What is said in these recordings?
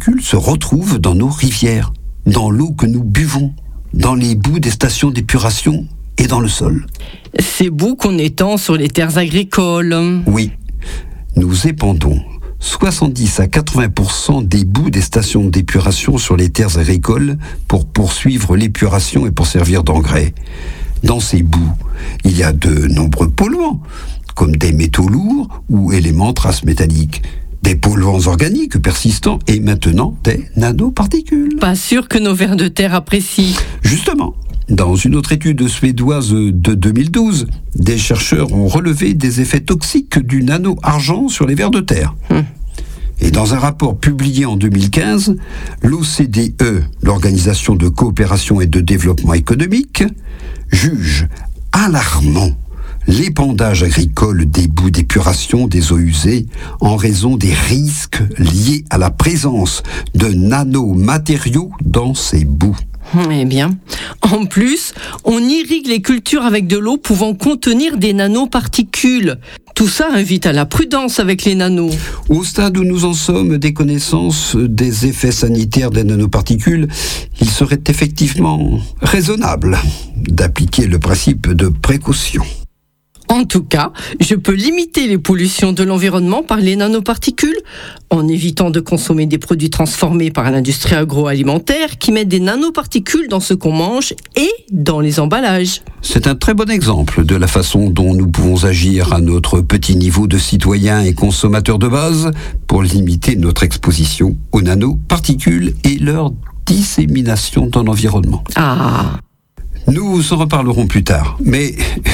nanoparticules se retrouvent dans nos rivières, dans l'eau que nous buvons, dans les boues des stations d'épuration et dans le sol. Ces boues qu'on étend sur les terres agricoles. Oui, nous épandons 70 à 80% des boues des stations d'épuration sur les terres agricoles pour poursuivre l'épuration et pour servir d'engrais. Dans ces boues, il y a de nombreux polluants, comme des métaux lourds ou éléments traces métalliques, des polluants organiques persistants et maintenant des nanoparticules. Pas sûr que nos vers de terre apprécient. Justement, dans une autre étude suédoise de 2012, des chercheurs ont relevé des effets toxiques du nano-argent sur les vers de terre. Et dans un rapport publié en 2015, l'OCDE, l'Organisation de coopération et de développement économique, juge alarmant l'épandage agricole des boues d'épuration des eaux usées en raison des risques liés à la présence de nanomatériaux dans ces boues. Eh bien, en plus, on irrigue les cultures avec de l'eau pouvant contenir des nanoparticules. Tout ça invite à la prudence avec les nanos. Au stade où nous en sommes des connaissances des effets sanitaires des nanoparticules, il serait effectivement raisonnable d'appliquer le principe de précaution. En tout cas, je peux limiter les pollutions de l'environnement par les nanoparticules en évitant de consommer des produits transformés par l'industrie agroalimentaire qui mettent des nanoparticules dans ce qu'on mange et dans les emballages. C'est un très bon exemple de la façon dont nous pouvons agir à notre petit niveau de citoyens et consommateurs de base pour limiter notre exposition aux nanoparticules et leur dissémination dans l'environnement. Nous en reparlerons plus tard, mais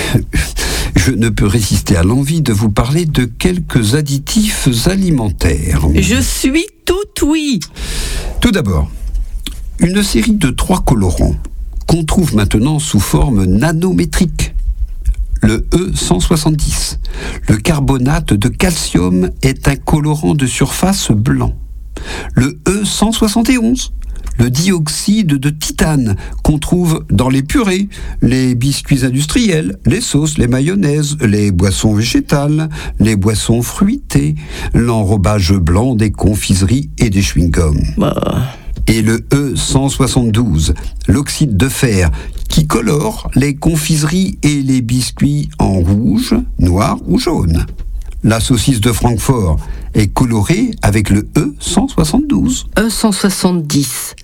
je ne peux résister à l'envie de vous parler de quelques additifs alimentaires. Je suis tout oui. Tout d'abord, une série de 3 colorants qu'on trouve maintenant sous forme nanométrique. Le E170, le carbonate de calcium est un colorant de surface blanc. Le E171, le dioxyde de titane qu'on trouve dans les purées, les biscuits industriels, les sauces, les mayonnaises, les boissons végétales, les boissons fruitées, l'enrobage blanc des confiseries et des chewing-gums. Et le E172, l'oxyde de fer, qui colore les confiseries et les biscuits en rouge, noir ou jaune. La saucisse de Francfort est colorée avec le E172. E170,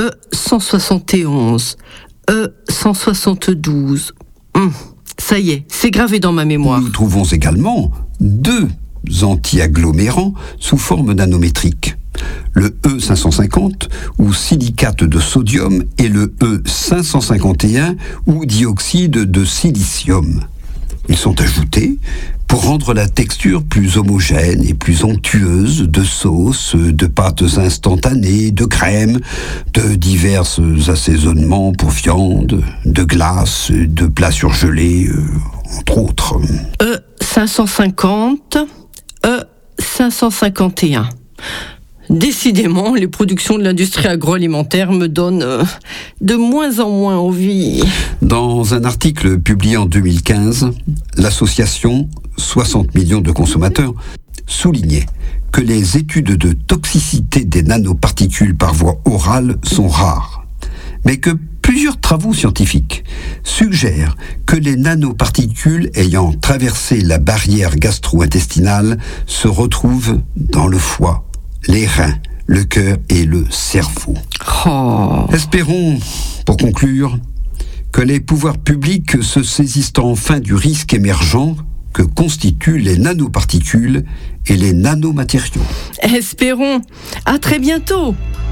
E171, E172. Ça y est, c'est gravé dans ma mémoire. Nous trouvons également 2 anti-agglomérants sous forme nanométrique. Le E550 ou silicate de sodium et le E551 ou dioxyde de silicium. Ils sont ajoutés pour rendre la texture plus homogène et plus onctueuse de sauces, de pâtes instantanées, de crèmes, de divers assaisonnements pour viande, de glaces, de plats surgelés, entre autres. E550, E551. Décidément, les productions de l'industrie agroalimentaire me donnent de moins en moins envie. Dans un article publié en 2015, l'association 60 millions de consommateurs soulignait que les études de toxicité des nanoparticules par voie orale sont rares, mais que plusieurs travaux scientifiques suggèrent que les nanoparticules ayant traversé la barrière gastro-intestinale se retrouvent dans le foie, les reins, le cœur et le cerveau. Espérons, pour conclure, que les pouvoirs publics se saisissent enfin du risque émergent que constituent les nanoparticules et les nanomatériaux. Espérons. À très bientôt.